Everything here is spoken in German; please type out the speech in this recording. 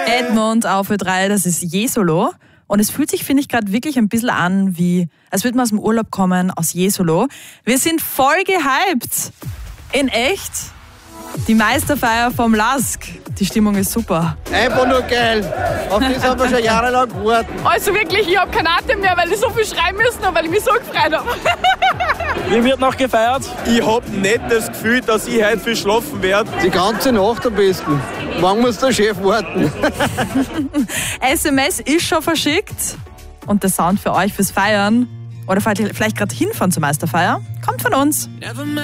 Edmund auf Ö3, das ist Jesolo. Und es fühlt sich, finde ich, gerade wirklich ein bisschen an, wie als würde man aus dem Urlaub kommen, aus Jesolo. Wir sind voll gehypt. In echt. Die Meisterfeier vom LASK. Die Stimmung ist super. Einfach nur geil. Auf das haben wir schon jahrelang gewartet. Also wirklich, ich habe keinen Atem mehr, weil ich so viel schreien müssen habe, weil ich mich so gefreut habe. Wie wird noch gefeiert? Ich habe nicht das Gefühl, dass ich heute viel schlafen werde. Die ganze Nacht am besten. Wann muss der Chef warten? SMS ist schon verschickt. Und der Sound für euch fürs Feiern oder vielleicht gerade hinfahren zur Meisterfeier kommt von uns.